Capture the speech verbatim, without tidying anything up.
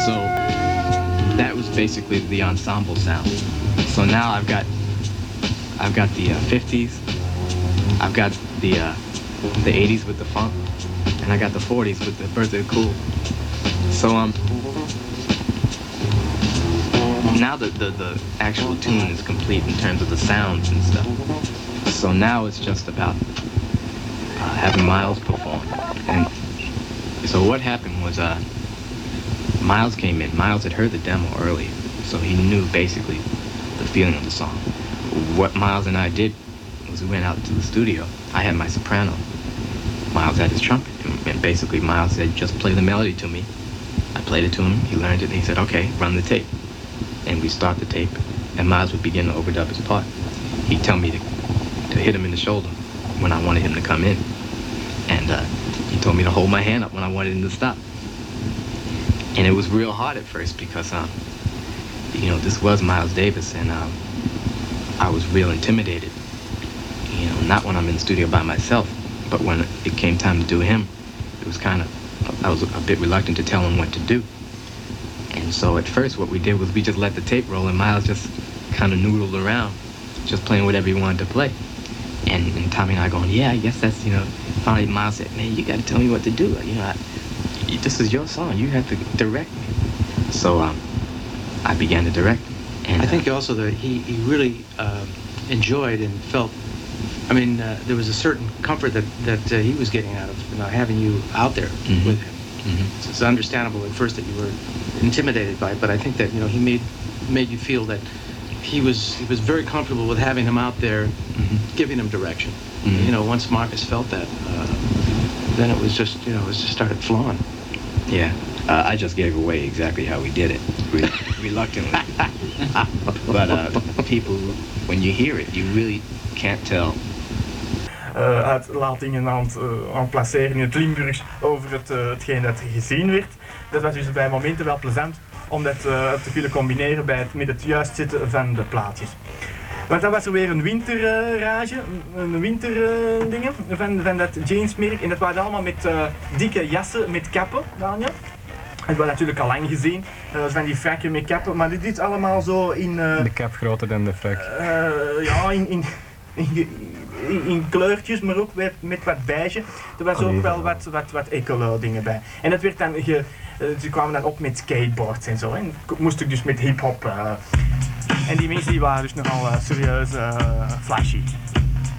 So that was basically the ensemble sound. So now I've got I've got the uh, fifties, I've got the uh, the eighties with the funk, and I got the forties with the Birthday Cool. So um now the, the the actual tune is complete in terms of the sounds and stuff. So now it's just about uh, having Miles perform. And so what happened was uh Miles came in. Miles had heard the demo earlier, so he knew basically the feeling of the song. What Miles and I did was we went out to the studio. I had my soprano. Miles had his trumpet, and basically Miles said, just play the melody to me. I played it to him, he learned it, and he said, okay, run the tape. And we start the tape, and Miles would begin to overdub his part. He'd tell me to, to hit him in the shoulder when I wanted him to come in. And uh, he told me to hold my hand up when I wanted him to stop. And it was real hard at first because, um, you know, this was Miles Davis, and um, I was real intimidated. You know, not when I'm in the studio by myself, but when it came time to do him, it was kind of, I was a bit reluctant to tell him what to do. And so at first what we did was we just let the tape roll, and Miles just kind of noodled around, just playing whatever he wanted to play. And, and Tommy and I going, yeah, I guess that's, you know, finally Miles said, man, you got to tell me what to do. You know, I, this is your song, you have to direct me. So um, I began to direct him. And, I think uh, also that he, he really uh, enjoyed and felt, I mean, uh, there was a certain comfort that, that uh, he was getting out of, you know, having you out there mm-hmm. with him. Mm-hmm. So it's understandable at first that you were intimidated by it, but I think that, you know, he made made you feel that he was he was very comfortable with having him out there, mm-hmm. giving him direction. Mm-hmm. You know, once Marcus felt that, uh, then it was just, you know, it was just started flowing. Yeah, uh, I just gave away exactly how we did it, re- reluctantly. But uh, people, when you hear it, you really can't tell. Uh, uitlatingen aan het, uh, aan het placeren in het Limburgs over het, uh, hetgeen dat er gezien werd. Dat was dus bij momenten wel plezant om dat uh, te kunnen combineren bij het, met het juist zetten van de plaatjes. Want dan was er weer een winterrage, uh, een winterdingen uh, van, van dat jeansmerk. En dat waren allemaal met uh, dikke jassen met kappen, Daniel. Dat hebben we natuurlijk al lang gezien, uh, van die frakken met kappen. Maar dit is allemaal zo in... Uh, de kap groter dan de frak. Uh, ja, in... in, in In, in kleurtjes, maar ook met, met wat beige. Er was ook wel wat, wat, wat ecolo dingen bij. En dat werd dan ge, uh, ze kwamen dan op met skateboards en zo. En moest ik dus met hip-hop. Uh, en die mensen die waren dus nogal uh, serieus uh, flashy.